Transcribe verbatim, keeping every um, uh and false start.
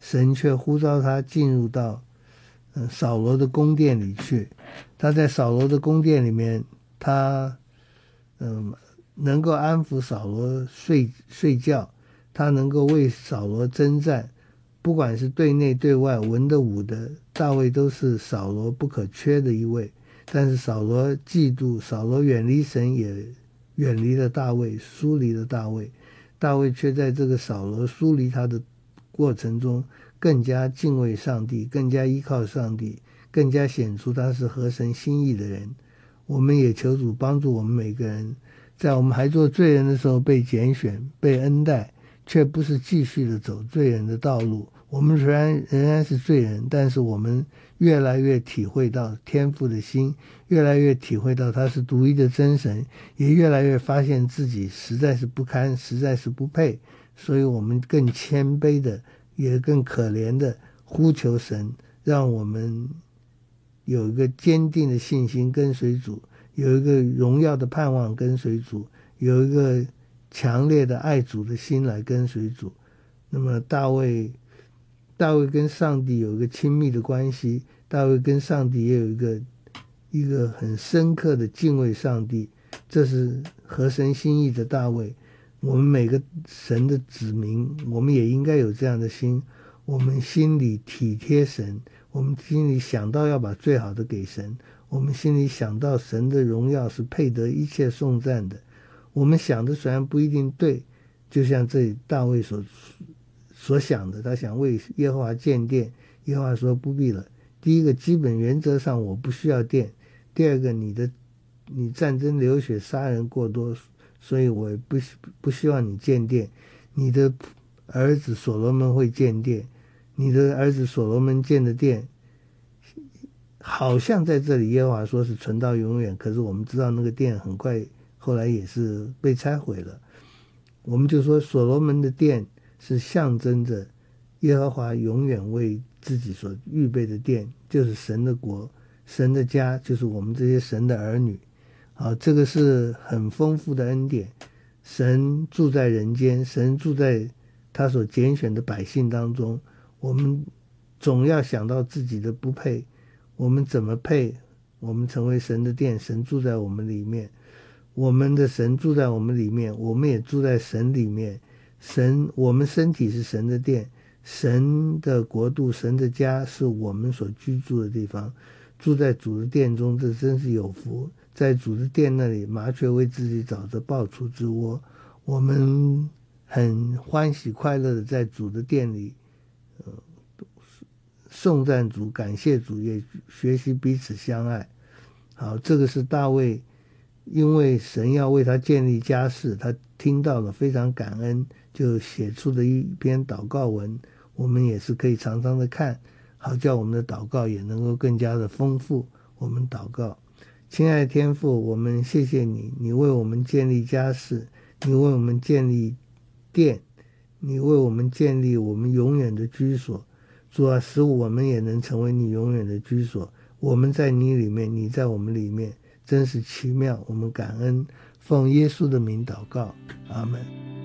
神却呼召他进入到嗯扫罗的宫殿里去。他在扫罗的宫殿里面，他嗯能够安抚扫罗睡睡觉，他能够为扫罗征战，不管是对内对外，文的武的，大卫都是扫罗不可缺的一位。但是扫罗嫉妒，扫罗远离神，也远离了大卫，疏离了大卫。大卫却在这个扫罗疏离他的过程中，更加敬畏上帝，更加依靠上帝，更加显出他是合神心意的人。我们也求主帮助我们每个人，在我们还做罪人的时候被拣选，被恩待，却不是继续的走罪人的道路。我们虽然仍然是罪人，但是我们越来越体会到天父的心，越来越体会到他是独一的真神，也越来越发现自己实在是不堪，实在是不配，所以我们更谦卑的，也更可怜的呼求神，让我们有一个坚定的信心跟随主，有一个荣耀的盼望跟随主，有一个强烈的爱主的心来跟随主。那么大卫大卫跟上帝有一个亲密的关系，大卫跟上帝也有一个一个很深刻的敬畏上帝，这是合神心意的大卫。我们每个神的子民，我们也应该有这样的心，我们心里体贴神，我们心里想到要把最好的给神，我们心里想到神的荣耀是配得一切颂赞的。我们想的虽然不一定对，就像这里大卫所所想的，他想为耶和华建殿，耶和华说不必了。第一个，基本原则上我不需要殿；第二个，你的你战争流血杀人过多，所以我不不希望你建殿。你的儿子所罗门会建殿，你的儿子所罗门建的殿，好像在这里耶和华说是存到永远，可是我们知道那个殿很快后来也是被拆毁了。我们就说所罗门的殿是象征着耶和华永远为自己所预备的殿，就是神的国，神的家，就是我们这些神的儿女。好，这个是很丰富的恩典。神住在人间，神住在他所拣选的百姓当中，我们总要想到自己的不配，我们怎么配？我们成为神的殿，神住在我们里面，我们的神住在我们里面，我们也住在神里面。神，我们身体是神的殿，神的国度，神的家是我们所居住的地方。住在主的殿中，这真是有福。在主的殿那里，麻雀为自己找着抱雏之窝。我们很欢喜快乐的在主的殿里，呃，颂赞主，感谢主，也学习彼此相爱。好，这个是大卫，因为神要为他建立家室，他听到了非常感恩，就写出的一篇祷告文，我们也是可以常常的看，好叫我们的祷告也能够更加的丰富。我们祷告，亲爱的天父，我们谢谢你，你为我们建立家室，你为我们建立殿，你为我们建立我们永远的居所。主啊，使我们也能成为你永远的居所。我们在你里面，你在我们里面，真是奇妙。我们感恩，奉耶稣的名祷告，阿们。